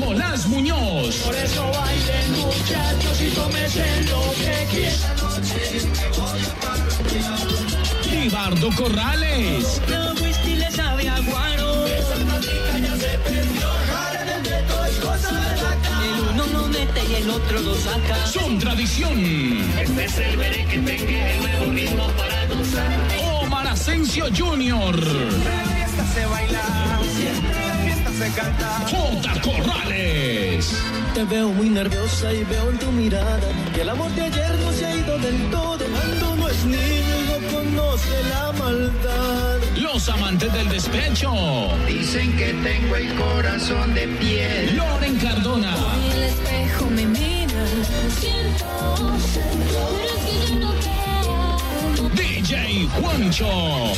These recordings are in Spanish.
Nicolás Muñoz. Por eso bailen muchachos y tómense lo que quieran. Libardo Corrales. La whisky le sabe a guaro. Esa plática ya se perdió. Ahora el reto es cosa de sacar. El uno lo mete y el otro lo saca. Son tradición. Este es el berequetengue, el nuevo ritmo para gozar. Omar Asensio Jr. Fiesta se baila, fiesta se canta. J. Corrales. Te veo muy nerviosa y veo en tu mirada que el amor de ayer no se ha ido del todo. Ando no es niño y no conoce la maldad. Los amantes del despecho. Dicen que tengo el corazón de piel. Loren Cardona. Y el espejo me mira, siento, pero es que yo no creo. DJ Juancho.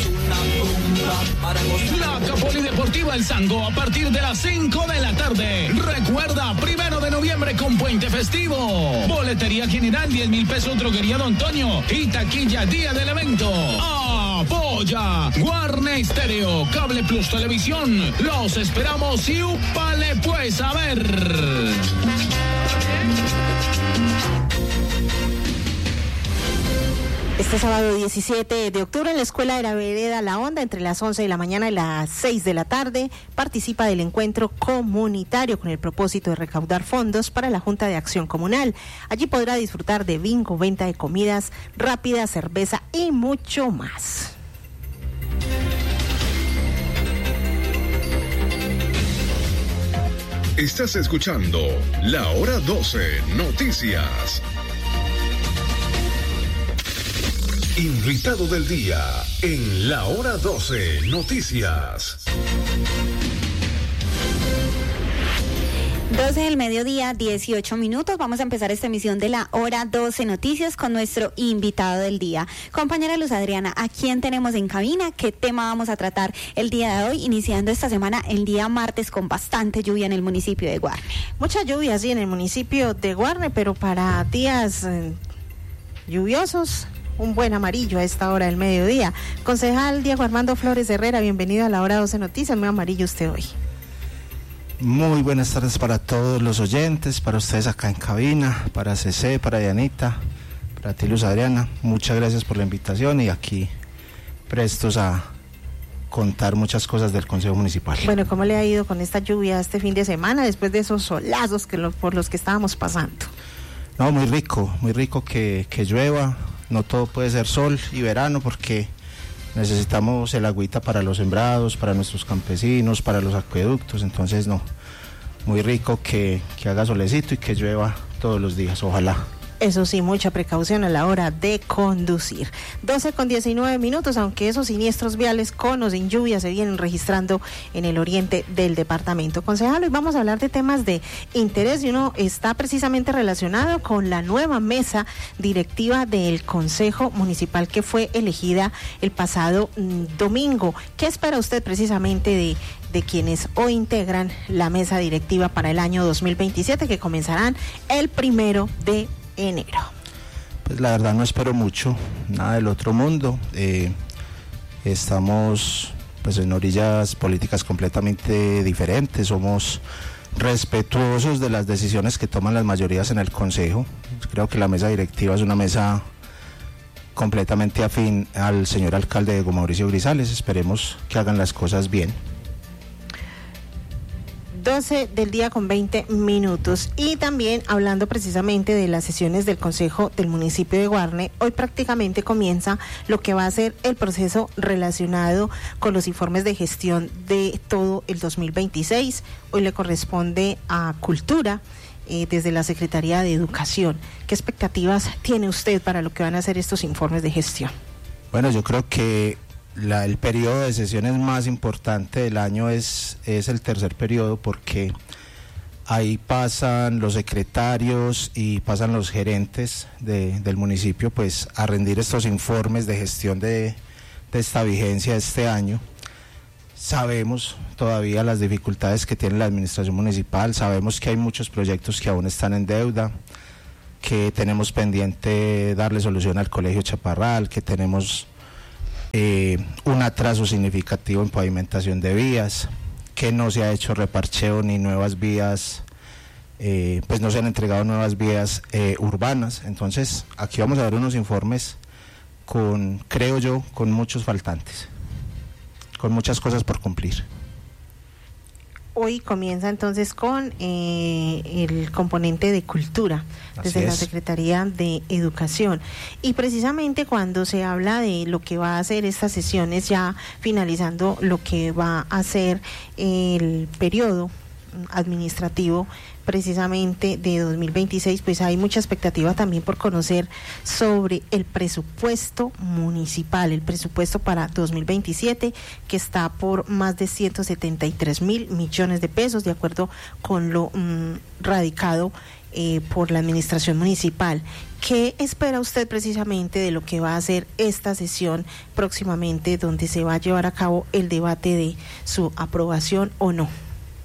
Placa Polideportiva El Sango a partir de las 5 de la tarde. Recuerda, 1 de noviembre con puente festivo. Boletería general 10,000 pesos, droguería Don Toño y taquilla día del evento. Apoya Guarne Stereo, Cable Plus Televisión. Los esperamos y úpale pues a ver. Este sábado 17 de octubre en la Escuela de la Vereda La Honda, entre las 11 de la mañana y las 6 de la tarde, participa del encuentro comunitario con el propósito de recaudar fondos para la Junta de Acción Comunal. Allí podrá disfrutar de bingo, venta de comidas rápidas, cerveza y mucho más. Estás escuchando La Hora 12 Noticias. Invitado del día en La Hora 12 Noticias. 12 del mediodía, 18 minutos. Vamos a empezar esta emisión de La Hora 12 Noticias con nuestro invitado del día. Compañera Luz Adriana, ¿a quién tenemos en cabina? ¿Qué tema vamos a tratar el día de hoy? Iniciando esta semana, el día martes, con bastante lluvia en el municipio de Guarne. Mucha lluvia, sí, en el municipio de Guarne, pero para días lluviosos, un buen amarillo a esta hora del mediodía. Concejal Diego Armando Flores Herrera, bienvenido a La Hora 12 Noticias. Muy amarillo usted hoy. Muy buenas tardes para todos los oyentes, para ustedes acá en cabina, para CC, para Dianita, para ti Luz Adriana. Muchas gracias por la invitación y aquí prestos a contar muchas cosas del Consejo Municipal. Bueno, ¿cómo le ha ido con esta lluvia este fin de semana después de esos solazos por los que estábamos pasando? No, muy rico que llueva. No todo puede ser sol y verano porque necesitamos el agüita para los sembrados, para nuestros campesinos, para los acueductos. Entonces, no, muy rico que haga solecito y que llueva todos los días, ojalá. Eso sí, mucha precaución a la hora de conducir. 12:19, aunque esos siniestros viales con o sin lluvia se vienen registrando en el oriente del departamento. Concejal, hoy vamos a hablar de temas de interés y uno está precisamente relacionado con la nueva mesa directiva del Consejo Municipal que fue elegida el pasado domingo. ¿Qué espera usted precisamente de quienes hoy integran la mesa directiva para el año 2027 que comenzarán el 1 de enero? Pues la verdad no espero mucho, nada del otro mundo. Estamos pues en orillas políticas completamente diferentes, somos respetuosos de las decisiones que toman las mayorías en el Consejo. Creo que la mesa directiva es una mesa completamente afín al señor alcalde Diego Mauricio Grisales. Esperemos que hagan las cosas bien. 12 del día con 20 minutos. Y también hablando precisamente de las sesiones del Consejo del municipio de Guarne, hoy prácticamente comienza lo que va a ser el proceso relacionado con los informes de gestión de todo el 2026. Hoy le corresponde a Cultura, desde la Secretaría de Educación. ¿Qué expectativas tiene usted para lo que van a ser estos informes de gestión? Bueno, yo creo que el periodo de sesiones más importante del año es el tercer periodo, porque ahí pasan los secretarios y pasan los gerentes del municipio pues a rendir estos informes de gestión de esta vigencia de este año. Sabemos todavía las dificultades que tiene la administración municipal, sabemos que hay muchos proyectos que aún están en deuda, que tenemos pendiente darle solución al Colegio Chaparral, que tenemos un atraso significativo en pavimentación de vías, que no se ha hecho reparcheo ni nuevas vías pues no se han entregado nuevas vías urbanas. Entonces aquí vamos a ver unos informes creo yo, con muchos faltantes, con muchas cosas por cumplir. Hoy comienza entonces con el componente de cultura desde la Secretaría de Educación, y precisamente cuando se habla de lo que va a hacer estas sesiones, ya finalizando lo que va a ser el periodo administrativo precisamente de 2026, pues hay mucha expectativa también por conocer sobre el presupuesto municipal, el presupuesto para 2027, que está por más de 173.000 millones de pesos, de acuerdo con lo radicado por la administración municipal. ¿Qué espera usted precisamente de lo que va a ser esta sesión próximamente, donde se va a llevar a cabo el debate de su aprobación o no?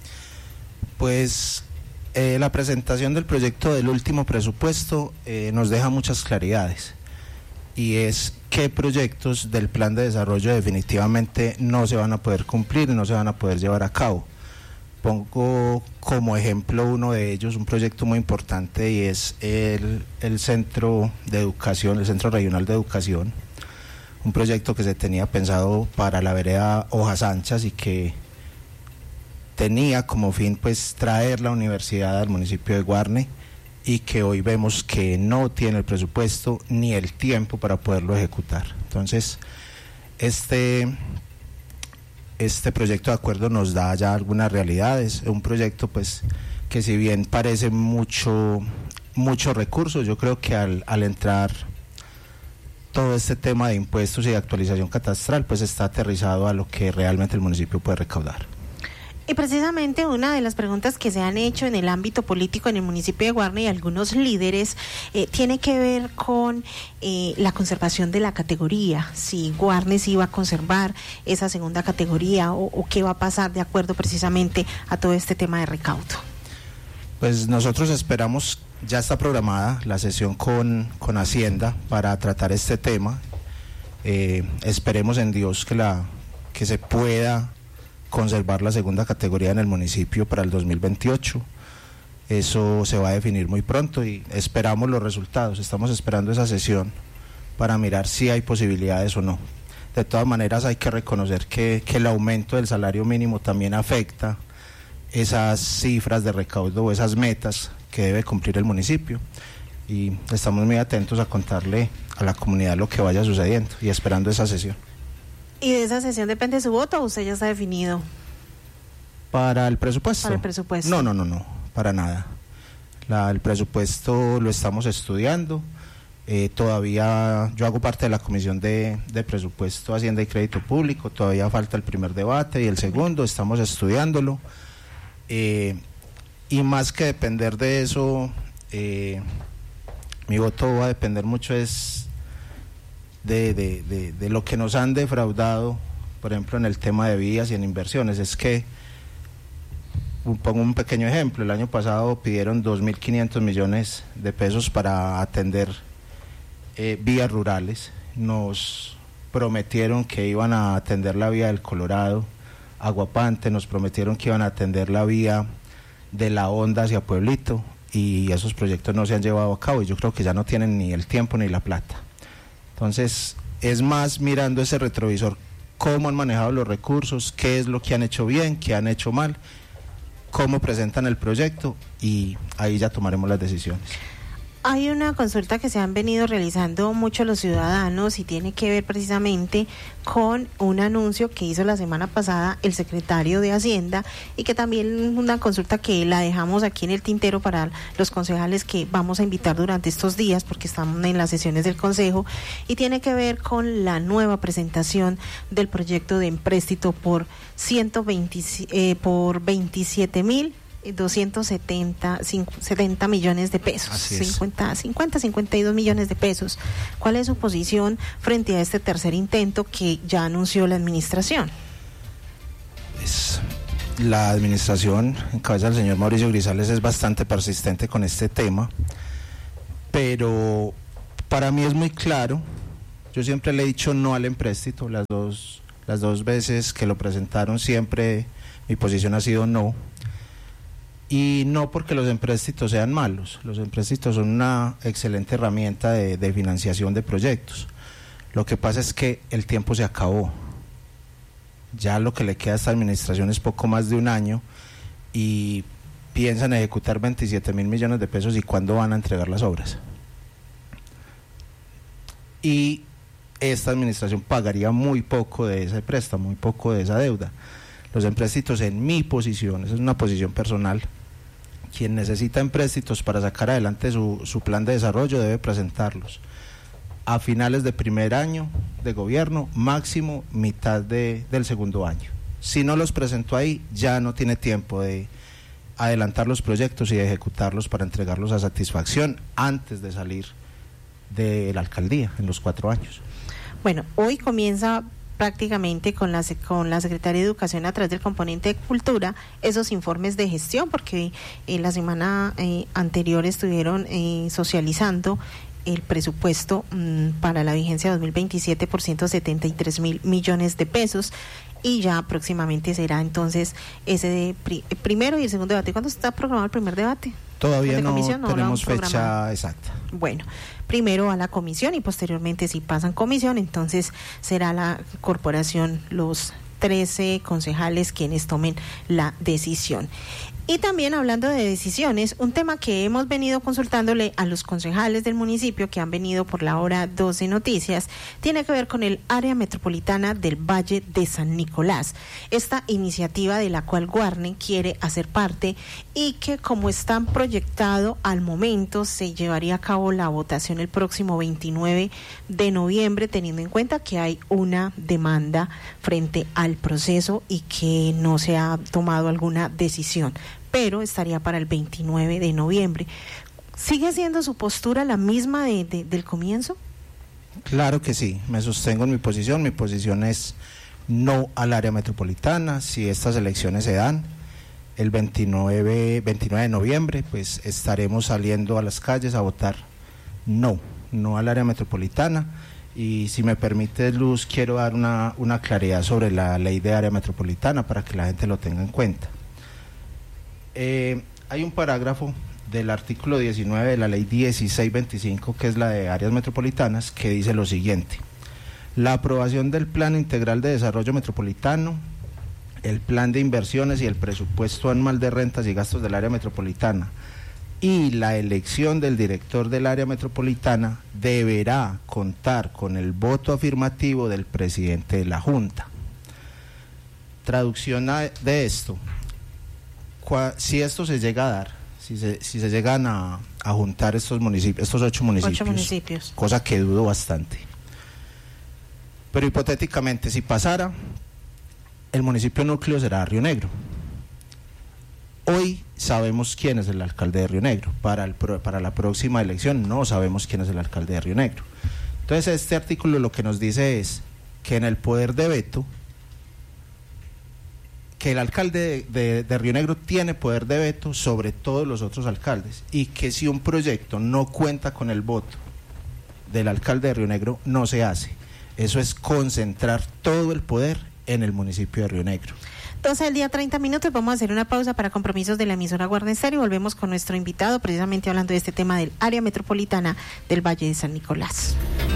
Pues la presentación del proyecto del último presupuesto nos deja muchas claridades, y es qué proyectos del plan de desarrollo definitivamente no se van a poder cumplir y no se van a poder llevar a cabo. Pongo como ejemplo uno de ellos, un proyecto muy importante, y es el Centro de Educación, el Centro Regional de Educación, un proyecto que se tenía pensado para la vereda Hojas Anchas y que tenía como fin pues traer la universidad al municipio de Guarne, y que hoy vemos que no tiene el presupuesto ni el tiempo para poderlo ejecutar. Entonces este proyecto de acuerdo nos da ya algunas realidades, un proyecto pues que si bien parece mucho recursos, yo creo que al entrar todo este tema de impuestos y de actualización catastral pues está aterrizado a lo que realmente el municipio puede recaudar. Y precisamente una de las preguntas que se han hecho en el ámbito político en el municipio de Guarne y algunos líderes tiene que ver con la conservación de la categoría, si Guarne sí va a conservar esa segunda categoría o qué va a pasar de acuerdo precisamente a todo este tema de recaudo. Pues nosotros esperamos, ya está programada la sesión con Hacienda para tratar este tema, esperemos en Dios que se pueda conservar la segunda categoría en el municipio para el 2028. Eso se va a definir muy pronto y esperamos los resultados. Estamos esperando esa sesión para mirar si hay posibilidades o no. De todas maneras hay que reconocer que el aumento del salario mínimo también afecta esas cifras de recaudo o esas metas que debe cumplir el municipio, y estamos muy atentos a contarle a la comunidad lo que vaya sucediendo y esperando esa sesión. ¿Y de esa sesión depende su voto o usted ya está definido? ¿Para el presupuesto? Para el presupuesto. No, para nada. El presupuesto lo estamos estudiando. Todavía yo hago parte de la Comisión de Presupuesto, Hacienda y Crédito Público. Todavía falta el primer debate y el segundo, estamos estudiándolo. Y más que depender de eso, mi voto va a depender mucho de lo que nos han defraudado, por ejemplo en el tema de vías y en inversiones. Es que, pongo un pequeño ejemplo, el año pasado pidieron 2.500 millones de pesos para atender vías rurales, nos prometieron que iban a atender la vía del Colorado, Aguapante, nos prometieron que iban a atender la vía de La Honda hacia Pueblito, y esos proyectos no se han llevado a cabo, y yo creo que ya no tienen ni el tiempo ni la plata. Entonces, es más mirando ese retrovisor, cómo han manejado los recursos, qué es lo que han hecho bien, qué han hecho mal, cómo presentan el proyecto, y ahí ya tomaremos las decisiones. Hay una consulta que se han venido realizando muchos los ciudadanos y tiene que ver precisamente con un anuncio que hizo la semana pasada el secretario de Hacienda, y que también una consulta que la dejamos aquí en el tintero para los concejales que vamos a invitar durante estos días porque estamos en las sesiones del Consejo, y tiene que ver con la nueva presentación del proyecto de empréstito por 27.270 millones de pesos, 52 millones de pesos. ¿Cuál es su posición frente a este tercer intento que ya anunció la administración? Pues, la administración en cabeza del señor Mauricio Grisales es bastante persistente con este tema, pero para mí es muy claro. Yo siempre le he dicho no al empréstito, las dos veces que lo presentaron siempre mi posición ha sido no. Y no porque los empréstitos sean malos, los empréstitos son una excelente herramienta de financiación de proyectos. Lo que pasa es que el tiempo se acabó. Ya lo que le queda a esta administración es poco más de un año y piensan ejecutar 27.000 millones de pesos, y ¿cuándo van a entregar las obras? Y esta administración pagaría muy poco de ese préstamo, muy poco de esa deuda. Los empréstitos, en mi posición, esa es una posición personal, quien necesita empréstitos para sacar adelante su plan de desarrollo debe presentarlos a finales de primer año de gobierno, máximo mitad del segundo año. Si no los presentó ahí, ya no tiene tiempo de adelantar los proyectos y de ejecutarlos para entregarlos a satisfacción antes de salir de la alcaldía en los 4 años. Bueno, hoy comienza prácticamente con la Secretaría de Educación a través del componente de Cultura esos informes de gestión, porque la semana anterior estuvieron socializando el presupuesto para la vigencia 2027 por 173.000 millones de pesos, y ya próximamente será entonces ese primero y el segundo debate. ¿Cuándo está programado el primer debate? Todavía no tenemos fecha exacta. Bueno, primero a la comisión y posteriormente, si pasan comisión, entonces será la corporación, los 13 concejales quienes tomen la decisión. Y también, hablando de decisiones, un tema que hemos venido consultándole a los concejales del municipio que han venido por la hora 12 Noticias, tiene que ver con el área metropolitana del Valle de San Nicolás. Esta iniciativa de la cual Guarne quiere hacer parte y que, como están proyectado al momento, se llevaría a cabo la votación el próximo 29 de noviembre, teniendo en cuenta que hay una demanda frente al proceso y que no se ha tomado alguna decisión, pero estaría para el 29 de noviembre. ¿Sigue siendo su postura la misma del comienzo? Claro que sí, me sostengo en mi posición. Mi posición es no al área metropolitana. Si estas elecciones se dan el 29 de noviembre, pues estaremos saliendo a las calles a votar no al área metropolitana. Y si me permite, Luz, quiero dar una claridad sobre la ley de área metropolitana para que la gente lo tenga en cuenta. Hay un parágrafo del artículo 19 de la ley 1625, que es la de áreas metropolitanas, que dice lo siguiente: la aprobación del Plan Integral de Desarrollo Metropolitano, el Plan de Inversiones y el Presupuesto Anual de Rentas y Gastos del área metropolitana y la elección del director del área metropolitana deberá contar con el voto afirmativo del presidente de la Junta. Traducción de esto: si esto se llega a dar, si se llegan a juntar estos municipios, estos 8 municipios, cosa que dudo bastante, pero hipotéticamente si pasara, el municipio núcleo será Río Negro. Hoy sabemos quién es el alcalde de Río Negro. Para la próxima elección no sabemos quién es el alcalde de Río Negro. Entonces este artículo lo que nos dice es que en el poder de veto, que el alcalde de Río Negro tiene poder de veto sobre todos los otros alcaldes, y que si un proyecto no cuenta con el voto del alcalde de Río Negro, no se hace. Eso es concentrar todo el poder en el municipio de Río Negro. Entonces, el día 30 minutos, vamos a hacer una pausa para compromisos de la emisora Guarne Estéreo y volvemos con nuestro invitado, precisamente hablando de este tema del área metropolitana del Valle de San Nicolás.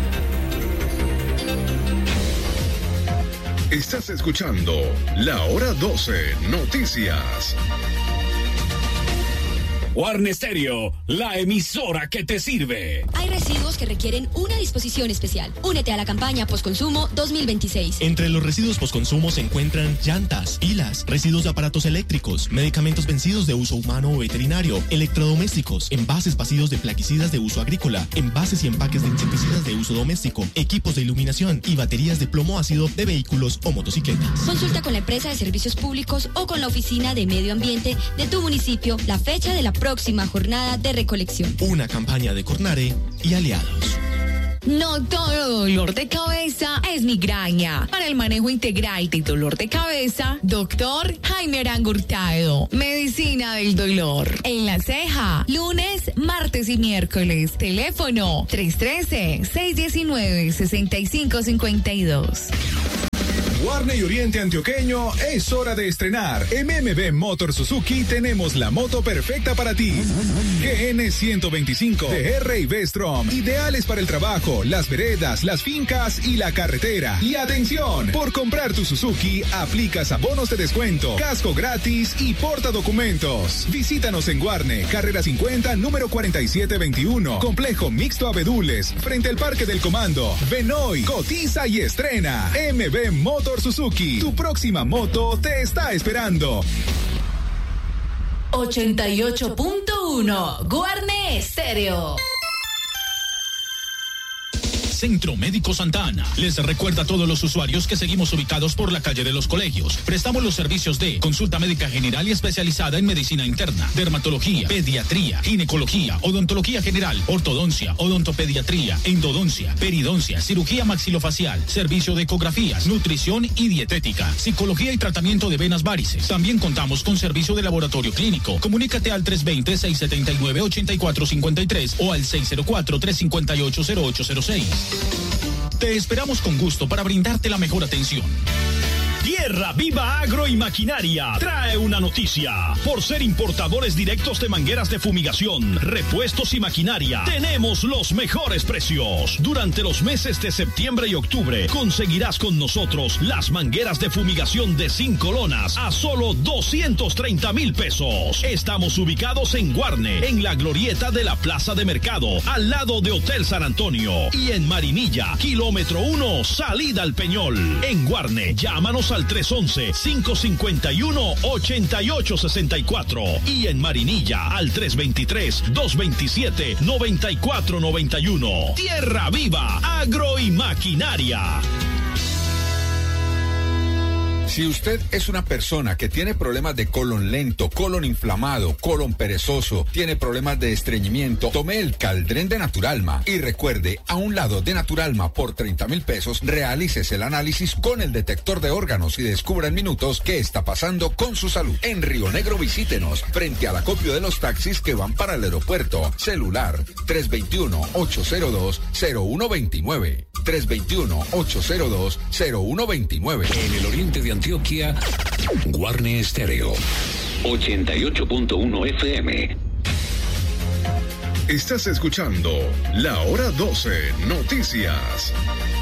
Estás escuchando La Hora 12 Noticias. Guarne Stereo, la emisora que te sirve. Hay residuos que requieren una disposición especial. Únete a la campaña Postconsumo 2026. Entre los residuos postconsumo se encuentran llantas, pilas, residuos de aparatos eléctricos, medicamentos vencidos de uso humano o veterinario, electrodomésticos, envases vacíos de plaguicidas de uso agrícola, envases y empaques de insecticidas de uso doméstico, equipos de iluminación y baterías de plomo ácido de vehículos o motocicletas. Consulta con la empresa de servicios públicos o con la oficina de medio ambiente de tu municipio la fecha de la próxima jornada de recolección. Una campaña de Cornare y aliados. No todo dolor de cabeza es migraña. Para el manejo integral de dolor de cabeza, doctor Jaime Arango Hurtado. Medicina del dolor. En La Ceja, lunes, martes y miércoles. Teléfono 313-619-6552. Guarne y Oriente Antioqueño es hora de estrenar. En MB Motor Suzuki tenemos la moto perfecta para ti. GN 125 TR y V-Strom, ideales para el trabajo, las veredas, las fincas y la carretera. Y atención, por comprar tu Suzuki, aplicas abonos de descuento, casco gratis y porta documentos. Visítanos en Guarne, carrera 50, número 4721, complejo mixto Abedules, frente al Parque del Comando. Ven hoy, cotiza y estrena. MB Motor Suzuki, tu próxima moto te está esperando. 88.1 Guarne Estéreo. Centro Médico Santa Ana les recuerda a todos los usuarios que seguimos ubicados por la calle de los Colegios. Prestamos los servicios de consulta médica general y especializada en medicina interna, dermatología, pediatría, ginecología, odontología general, ortodoncia, odontopediatría, endodoncia, peridoncia, cirugía maxilofacial, servicio de ecografías, nutrición y dietética, psicología y tratamiento de venas varices. También contamos con servicio de laboratorio clínico. Comunícate al 320-679-8453 o al 604-358-0806. Te esperamos con gusto para brindarte la mejor atención. Tierra Viva Agro y Maquinaria trae una noticia. Por ser importadores directos de mangueras de fumigación, repuestos y maquinaria, tenemos los mejores precios. Durante los meses de septiembre y octubre conseguirás con nosotros las mangueras de fumigación de 5 lonas a solo 230,000 pesos. Estamos ubicados en Guarne, en la glorieta de la Plaza de Mercado, al lado de Hotel San Antonio, y en Marinilla, kilómetro 1, salida al Peñol. En Guarne, llámanos al 311-551-8864 y en Marinilla al 323-227-9491. Tierra Viva, Agro y Maquinaria. Si usted es una persona que tiene problemas de colon lento, colon inflamado, colon perezoso, tiene problemas de estreñimiento, tome el Caldren de Naturalma y recuerde, a un lado de Naturalma por 30,000 pesos, realícese el análisis con el detector de órganos y descubra en minutos qué está pasando con su salud. En Río Negro visítenos, frente al acopio de los taxis que van para el aeropuerto. Celular 321-802-0129. 321-802-0129. En el oriente de Antioquia, Guarne Estéreo 88.1 FM. Estás escuchando La Hora 12 Noticias.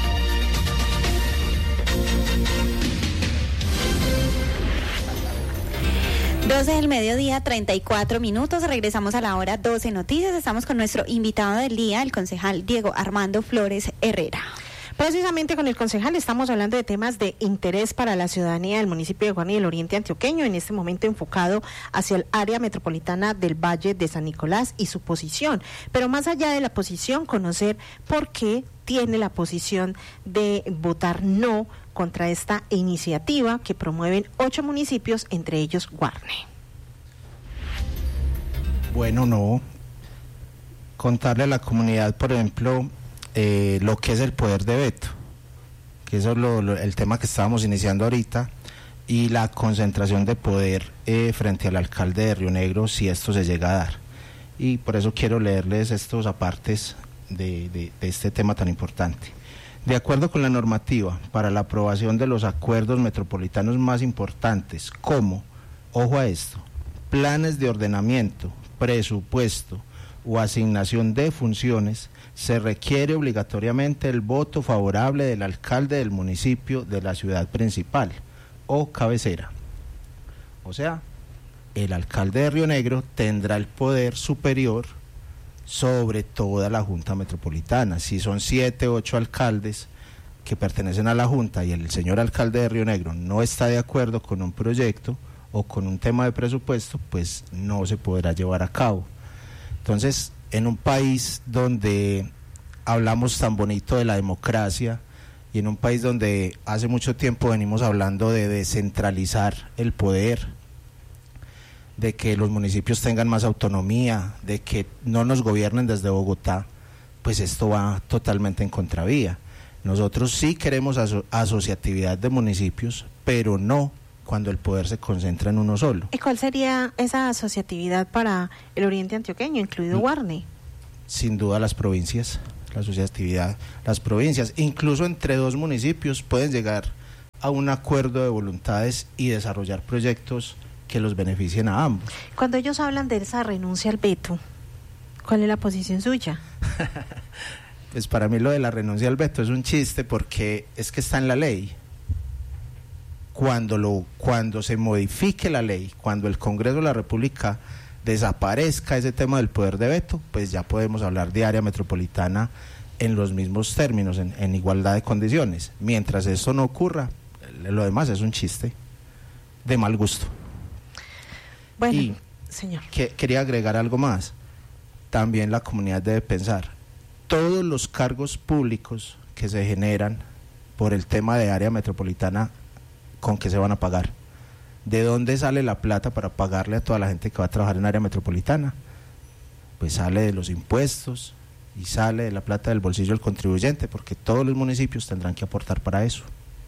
12 del mediodía, 34 minutos. Regresamos a la hora 12 Noticias. Estamos con nuestro invitado del día, el concejal Diego Armando Flores Herrera. Precisamente con el concejal estamos hablando de temas de interés para la ciudadanía del municipio de Guarne y el Oriente Antioqueño, en este momento enfocado hacia el área metropolitana del Valle de San Nicolás y su posición. Pero más allá de la posición, conocer por qué tiene la posición de votar no contra esta iniciativa que promueven 8 municipios, entre ellos Guarne. Bueno, no. Contarle a la comunidad, por ejemplo, lo que es el poder de veto, que eso es el tema que estábamos iniciando ahorita, y la concentración de poder frente al alcalde de Río Negro, si esto se llega a dar. Y por eso quiero leerles estos apartes de este tema tan importante. De acuerdo con la normativa para la aprobación de los acuerdos metropolitanos más importantes, como, ojo a esto, planes de ordenamiento, presupuesto o asignación de funciones, se requiere obligatoriamente el voto favorable del alcalde del municipio de la ciudad principal o cabecera. O sea, el alcalde de Río Negro tendrá el poder superior sobre toda la Junta Metropolitana. Si son 7, 8 alcaldes que pertenecen a la Junta y el señor alcalde de Río Negro no está de acuerdo con un proyecto o con un tema de presupuesto, pues no se podrá llevar a cabo. Entonces, en un país donde hablamos tan bonito de la democracia y en un país donde hace mucho tiempo venimos hablando de descentralizar el poder, de que los municipios tengan más autonomía, de que no nos gobiernen desde Bogotá, pues esto va totalmente en contravía. Nosotros sí queremos asociatividad de municipios, pero no cuando el poder se concentra en uno solo. ¿Y cuál sería esa asociatividad para el Oriente Antioqueño, incluido Guarne? Sin duda las provincias, la asociatividad, las provincias, incluso entre 2 municipios pueden llegar a un acuerdo de voluntades y desarrollar proyectos que los beneficien a ambos. Cuando ellos hablan de esa renuncia al veto, ¿cuál es la posición suya? Pues para mí lo de la renuncia al veto es un chiste porque es que está en la ley. Cuando se modifique la ley, cuando el Congreso de la República desaparezca ese tema del poder de veto, pues ya podemos hablar de área metropolitana en los mismos términos, en igualdad de condiciones. Mientras eso no ocurra, lo demás es un chiste de mal gusto. Bueno, y señor. Quería agregar algo más. También la comunidad debe pensar, todos los cargos públicos que se generan por el tema de área metropolitana, ¿con qué se van a pagar? ¿De dónde sale la plata para pagarle a toda la gente que va a trabajar en área metropolitana? Pues sale de los impuestos y sale de la plata del bolsillo del contribuyente, porque todos los municipios tendrán que aportar para eso.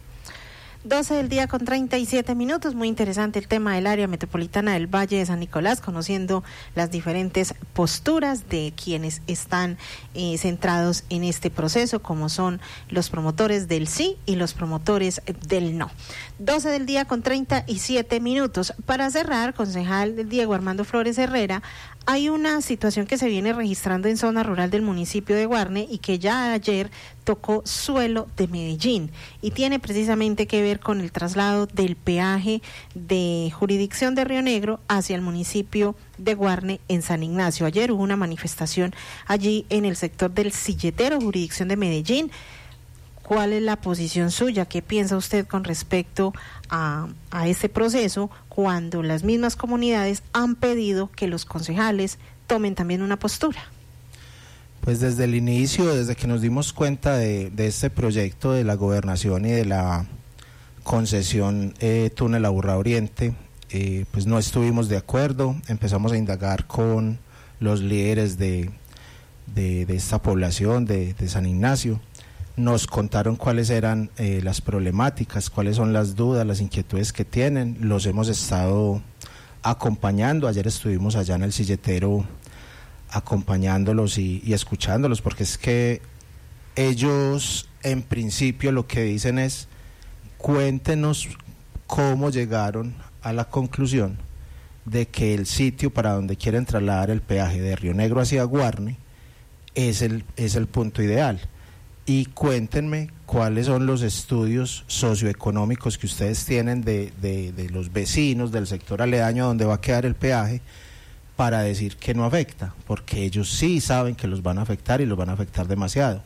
12 del día con 37 minutos, muy interesante el tema del área metropolitana del Valle de San Nicolás, conociendo las diferentes posturas de quienes están centrados en este proceso, como son los promotores del sí y los promotores del no. 12 del día con 37 minutos. Para cerrar, concejal Diego Armando Flores Herrera, hay una situación que se viene registrando en zona rural del municipio de Guarne y que ya ayer tocó suelo de Medellín y tiene precisamente que ver con el traslado del peaje de jurisdicción de Río Negro hacia el municipio de Guarne en San Ignacio. Ayer hubo una manifestación allí en el sector del Silletero, jurisdicción de Medellín. ¿Cuál es la posición suya? ¿Qué piensa usted con respecto a este proceso cuando las mismas comunidades han pedido que los concejales tomen también una postura? Pues desde el inicio, desde que nos dimos cuenta de este proyecto de la gobernación y de la concesión túnel Aburrá Oriente, pues no estuvimos de acuerdo. Empezamos a indagar con los líderes de esta población de San Ignacio. Nos contaron cuáles eran las problemáticas, cuáles son las dudas, las inquietudes que tienen. Los hemos estado acompañando. Ayer estuvimos allá en el Silletero acompañándolos y escuchándolos, porque es que ellos en principio lo que dicen es: cuéntenos cómo llegaron a la conclusión de que el sitio para donde quieren trasladar el peaje de Río Negro hacia Guarne es el punto ideal, y cuéntenme cuáles son los estudios socioeconómicos que ustedes tienen de los vecinos del sector aledaño donde va a quedar el peaje, para decir que no afecta, porque ellos sí saben que los van a afectar y los van a afectar demasiado.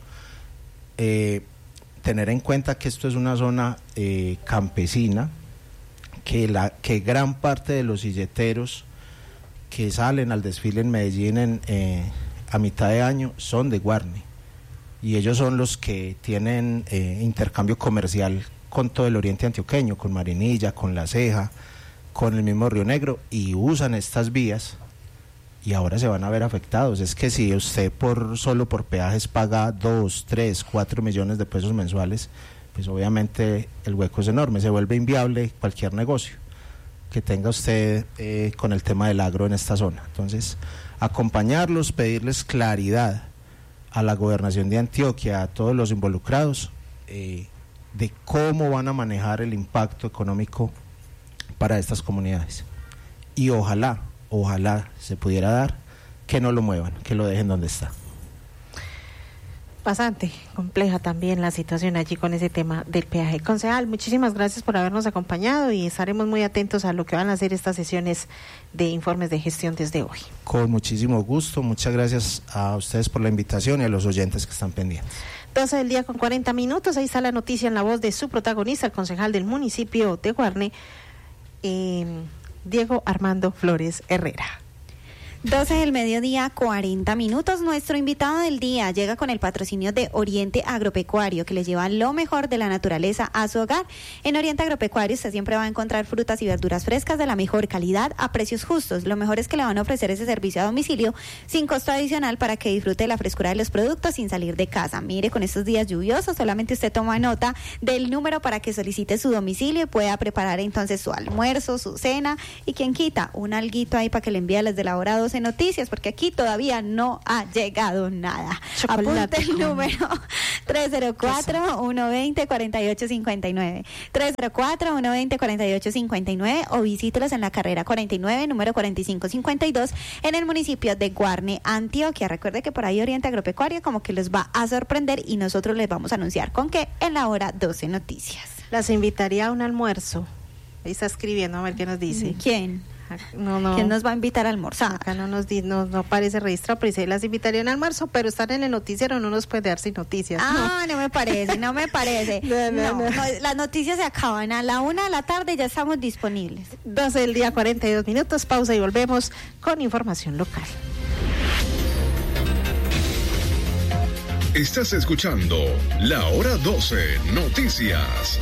Tener en cuenta que esto es una zona campesina, que gran parte de los silleteros que salen al desfile en Medellín a mitad de año son de Guarne, y ellos son los que tienen intercambio comercial con todo el oriente antioqueño, con Marinilla, con La Ceja, con el mismo Río Negro, y usan estas vías. Y ahora se van a ver afectados. Es que si usted solo por peajes paga 2, 3, 4 millones de pesos mensuales, pues obviamente el hueco es enorme, se vuelve inviable cualquier negocio que tenga usted con el tema del agro en esta zona. Entonces, acompañarlos, pedirles claridad a la gobernación de Antioquia, a todos los involucrados, de cómo van a manejar el impacto económico para estas comunidades. Y ojalá se pudiera dar, que no lo muevan, que lo dejen donde está. Bastante compleja también la situación allí con ese tema del peaje. Concejal, muchísimas gracias por habernos acompañado y estaremos muy atentos a lo que van a hacer estas sesiones de informes de gestión desde hoy. Con muchísimo gusto, muchas gracias a ustedes por la invitación y a los oyentes que están pendientes. 12 del día con 40 minutos, ahí está la noticia en la voz de su protagonista, el concejal del municipio de Guarne, Diego Armando Flores Herrera. 12 del mediodía, 40 minutos. Nuestro invitado del día llega con el patrocinio de Oriente Agropecuario, que le lleva lo mejor de la naturaleza a su hogar. En Oriente Agropecuario usted siempre va a encontrar frutas y verduras frescas de la mejor calidad a precios justos. Lo mejor es que le van a ofrecer ese servicio a domicilio sin costo adicional para que disfrute de la frescura de los productos sin salir de casa. Mire, con estos días lluviosos, solamente usted toma nota del número para que solicite su domicilio y pueda preparar entonces su almuerzo, su cena, y quien quita un alguito ahí para que le envíe a las de la hora 12 12 Noticias, porque aquí todavía no ha llegado nada. Apunte el número 304-120-4859. 304-120-4859 o visítelos en la carrera 49, número 4552, en el municipio de Guarne, Antioquia. Recuerde que por ahí Oriente Agropecuario como que los va a sorprender y nosotros les vamos a anunciar con qué en la hora 12 Noticias. Las invitaría a un almuerzo. Ahí está escribiendo, a ver qué nos dice. ¿Quién? No. ¿Quién nos va a invitar a almorzar? Acá no aparece registrado, pero dice las invitaría a un almuerzo, pero están en el noticiero, no nos puede dar sin noticias. No me parece. No. Las noticias se acaban a la 1 de la tarde, ya estamos disponibles. 12 del día, 42 minutos, pausa y volvemos con información local. Estás escuchando La Hora 12 Noticias.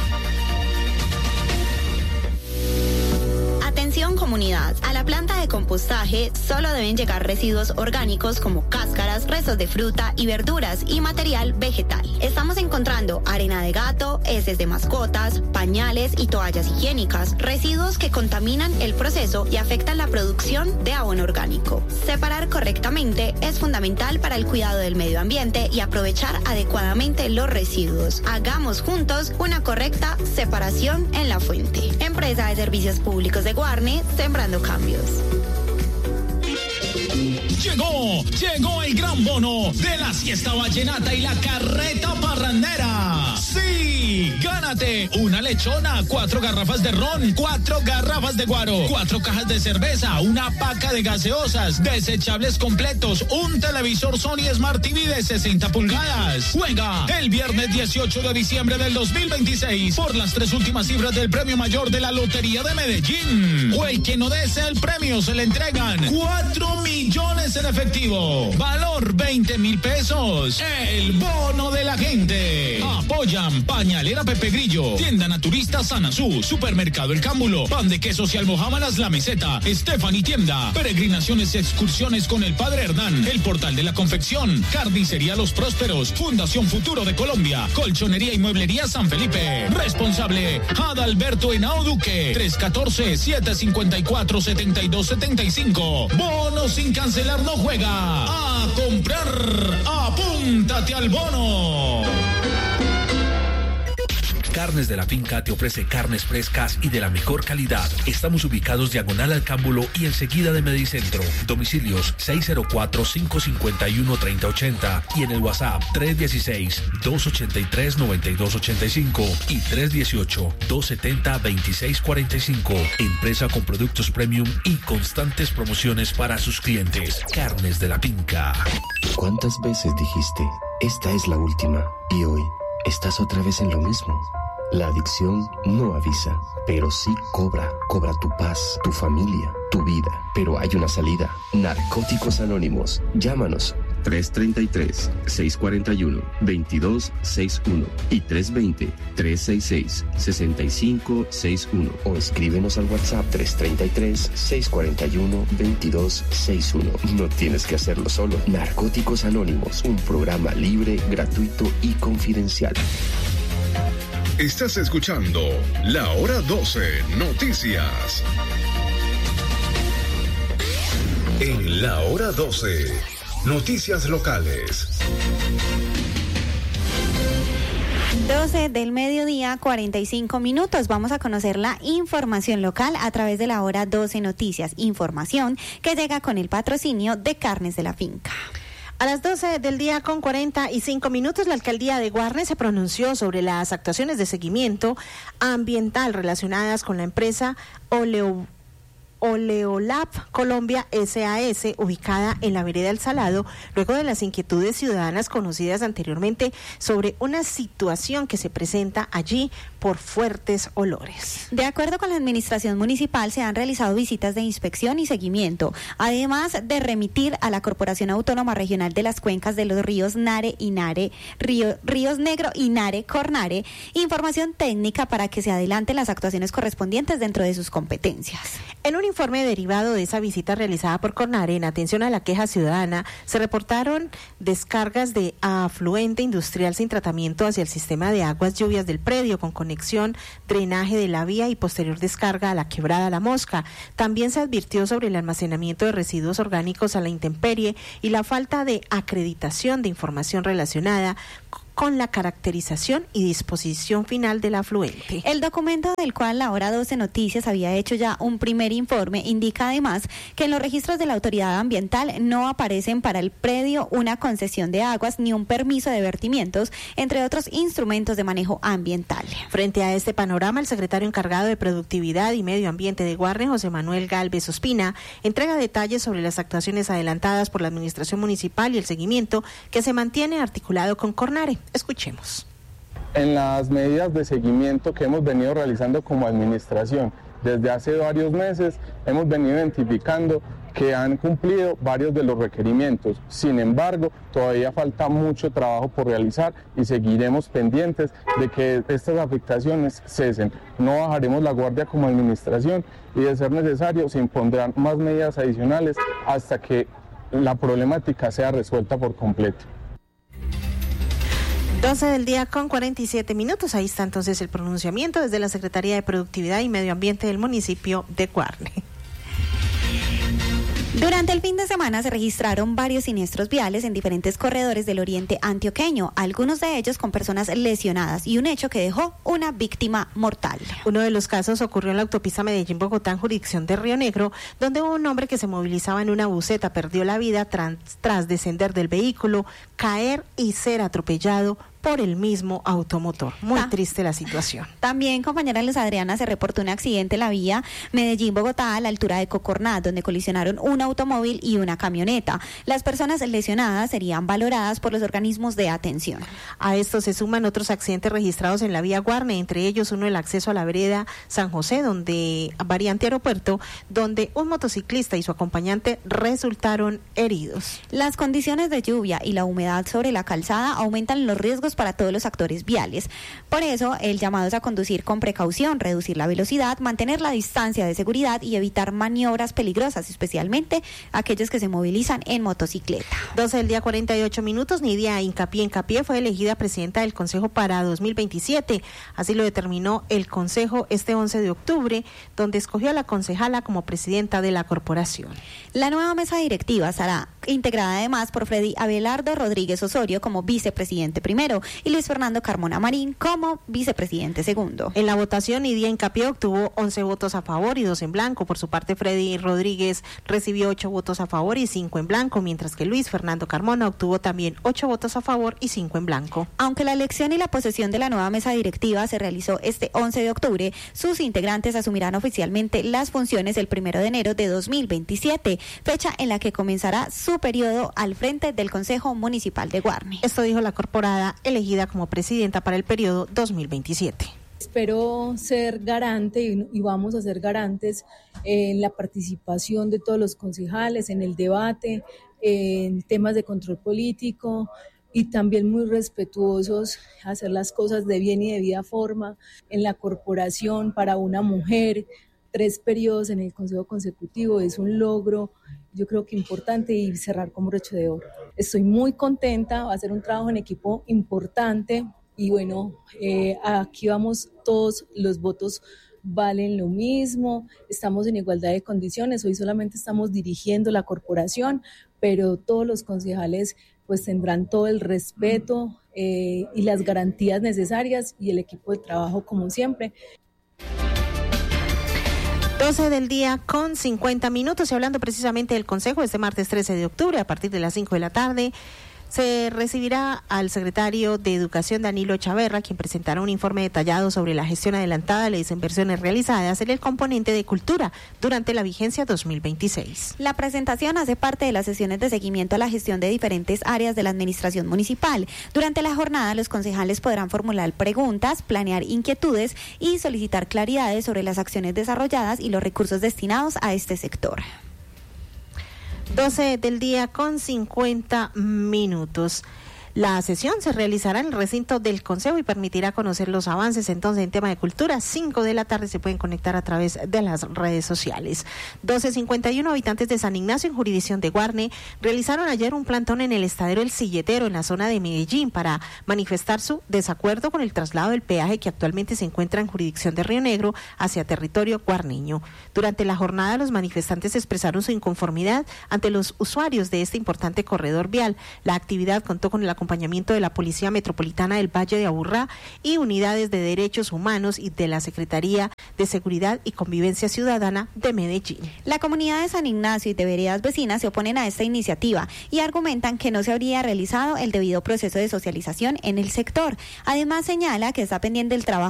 Atención comunidad, a la planta de compostaje solo deben llegar residuos orgánicos como cáscaras, restos de fruta y verduras y material vegetal. Estamos encontrando arena de gato, heces de mascotas, pañales y toallas higiénicas, residuos que contaminan el proceso y afectan la producción de abono orgánico. Separar correctamente es fundamental para el cuidado del medio ambiente y aprovechar adecuadamente los residuos. Hagamos juntos una correcta separación en la fuente. Empresa de Servicios Públicos de Guarne, sembrando cambios. Llegó el gran bono de la siesta vallenata y la carreta parrandera. Sí, gánate una lechona, 4 garrafas de ron, 4 garrafas de guaro, 4 cajas de cerveza, una paca de gaseosas, desechables completos, un televisor Sony Smart TV de 60 pulgadas. Juega el viernes 18 de diciembre del 2026 por las 3 últimas cifras del premio mayor de la Lotería de Medellín. O el que no desee el premio se le entregan 4 millones en efectivo. Valor 20.000 pesos. El bono de la gente. Apoyan Pañalera Pepe Grillo, Tienda Naturista Sanazú, Supermercado El Cámbulo, Pan de Quesos y Almojábalas La Meseta, Stephanie Tienda, Peregrinaciones y Excursiones con el Padre Hernán, El Portal de la Confección, Carnicería Los Prósperos, Fundación Futuro de Colombia, Colchonería y Mueblería San Felipe. Responsable Adalberto Henao Duque, 314-754-7275. Bono sin cancelar no juega. A comprar, apúntate al bono. Carnes de la Finca te ofrece carnes frescas y de la mejor calidad. Estamos ubicados diagonal al Cámbulo y enseguida de Medicentro. Domicilios 604-551-3080 y en el WhatsApp 316-283-9285 y 318-270-2645. Empresa con productos premium y constantes promociones para sus clientes. Carnes de la Finca. ¿Cuántas veces dijiste, esta es la última? Y hoy estás otra vez en lo mismo. La adicción no avisa, pero sí cobra tu paz, tu familia, tu vida. Pero hay una salida. Narcóticos Anónimos. Llámanos 333-641-2261 y 320-366-6561 o escríbenos al WhatsApp 333-641-2261. No tienes que hacerlo solo. Narcóticos Anónimos, un programa libre, gratuito y confidencial. Estás escuchando La Hora 12 Noticias. En La Hora 12, noticias locales. 12 del mediodía, 45 minutos. Vamos a conocer la información local a través de La Hora 12 Noticias. Información que llega con el patrocinio de Carnes de la Finca. A las 12 del día con 45 minutos, la alcaldía de Guarne se pronunció sobre las actuaciones de seguimiento ambiental relacionadas con la empresa Oleolab Colombia SAS, ubicada en la vereda El Salado, luego de las inquietudes ciudadanas conocidas anteriormente sobre una situación que se presenta allí por fuertes olores. De acuerdo con la administración municipal, se han realizado visitas de inspección y seguimiento, además de remitir a la Corporación Autónoma Regional de las Cuencas de los Ríos Nare y Nare, Ríos Negro y Nare Cornare, información técnica para que se adelanten las actuaciones correspondientes dentro de sus competencias. En un informe derivado de esa visita realizada por Cornare en atención a la queja ciudadana, se reportaron descargas de afluente industrial sin tratamiento hacia el sistema de aguas lluvias del predio, con conexión, drenaje de la vía y posterior descarga a la quebrada La Mosca. También se advirtió sobre el almacenamiento de residuos orgánicos a la intemperie y la falta de acreditación de información relacionada con la caracterización y disposición final del afluente. El documento del cual la Hora 12 Noticias había hecho ya un primer informe indica además que en los registros de la autoridad ambiental no aparecen para el predio una concesión de aguas ni un permiso de vertimientos, entre otros instrumentos de manejo ambiental. Frente a este panorama, el secretario encargado de Productividad y Medio Ambiente de Guarne, José Manuel Gálvez Ospina, entrega detalles sobre las actuaciones adelantadas por la administración municipal y el seguimiento que se mantiene articulado con Cornare. Escuchemos. En las medidas de seguimiento que hemos venido realizando como administración desde hace varios meses, hemos venido identificando que han cumplido varios de los requerimientos. Sin embargo, todavía falta mucho trabajo por realizar y seguiremos pendientes de que estas afectaciones cesen. No bajaremos la guardia como administración y, de ser necesario, se impondrán más medidas adicionales hasta que la problemática sea resuelta por completo. 12 del día con 47 minutos. Ahí está entonces el pronunciamiento desde la Secretaría de Productividad y Medio Ambiente del municipio de Guarne. Durante el fin de semana se registraron varios siniestros viales en diferentes corredores del oriente antioqueño, algunos de ellos con personas lesionadas y un hecho que dejó una víctima mortal. Uno de los casos ocurrió en la autopista Medellín-Bogotá, en jurisdicción de Río Negro, donde un hombre que se movilizaba en una buseta perdió la vida tras descender del vehículo, caer y ser atropellado por el mismo automotor. Muy triste la situación. También, compañera Luz Adriana, se reportó un accidente en la vía Medellín-Bogotá a la altura de Cocorná, donde colisionaron un automóvil y una camioneta. Las personas lesionadas serían valoradas por los organismos de atención. A esto se suman otros accidentes registrados en la vía Guarne, entre ellos uno el acceso a la vereda San José, variante aeropuerto, donde un motociclista y su acompañante resultaron heridos. Las condiciones de lluvia y la humedad sobre la calzada aumentan los riesgos para todos los actores viales. Por eso, el llamado es a conducir con precaución, reducir la velocidad, mantener la distancia de seguridad y evitar maniobras peligrosas, especialmente aquellos que se movilizan en motocicleta. 12 del día 48 minutos. Nidia Incapié fue elegida presidenta del Consejo para 2027. Así lo determinó el Consejo este 11 de octubre, donde escogió a la concejala como presidenta de la corporación. La nueva mesa directiva estará integrada además por Freddy Abelardo Rodríguez Osorio como vicepresidente primero y Luis Fernando Carmona Marín como vicepresidente segundo. En la votación, Nidia Incapié obtuvo 11 votos a favor y 2 en blanco. Por su parte, Freddy Rodríguez recibió 8 votos a favor y 5 en blanco, mientras que Luis Fernando Carmona obtuvo también 8 votos a favor y 5 en blanco. Aunque la elección y la posesión de la nueva mesa directiva se realizó este 11 de octubre, sus integrantes asumirán oficialmente las funciones el 1 de enero de 2027, fecha en la que comenzará su periodo al frente del Consejo Municipal de Guarne. Esto dijo la corporada elegida como presidenta para el periodo 2027. Espero ser garante y vamos a ser garantes en la participación de todos los concejales, en el debate, en temas de control político y también muy respetuosos, hacer las cosas de bien y debida forma en la corporación. Para una mujer, 3 periodos en el Consejo consecutivo es un logro, yo creo que importante, y cerrar con broche de oro. Estoy muy contenta, va a ser un trabajo en equipo importante y bueno, aquí vamos, todos los votos valen lo mismo, estamos en igualdad de condiciones, hoy solamente estamos dirigiendo la corporación, pero todos los concejales pues tendrán todo el respeto y las garantías necesarias y el equipo de trabajo como siempre. 12 del día con 50 minutos y hablando precisamente del Consejo, este martes 13 de octubre a partir de las 5 de la tarde se recibirá al secretario de Educación Danilo Chaverra, quien presentará un informe detallado sobre la gestión adelantada de las inversiones realizadas en el componente de cultura durante la vigencia 2026. La presentación hace parte de las sesiones de seguimiento a la gestión de diferentes áreas de la administración municipal. Durante la jornada, los concejales podrán formular preguntas, planear inquietudes y solicitar claridades sobre las acciones desarrolladas y los recursos destinados a este sector. 12 del día con 50 minutos. La sesión se realizará en el recinto del Consejo y permitirá conocer los avances entonces en tema de cultura. 5 de la tarde se pueden conectar a través de las redes sociales. 12:51 habitantes de San Ignacio en jurisdicción de Guarne realizaron ayer un plantón en el estadero El Silletero en la zona de Medellín para manifestar su desacuerdo con el traslado del peaje que actualmente se encuentra en jurisdicción de Río Negro hacia territorio guarneño. Durante la jornada los manifestantes expresaron su inconformidad ante los usuarios de este importante corredor vial. La actividad contó con el acompañamiento de la Policía Metropolitana del Valle de Aburrá y unidades de derechos humanos y de la Secretaría de Seguridad y Convivencia Ciudadana de Medellín. La comunidad de San Ignacio y de veredas vecinas se oponen a esta iniciativa y argumentan que no se habría realizado el debido proceso de socialización en el sector. Además señala que está pendiente el trabajo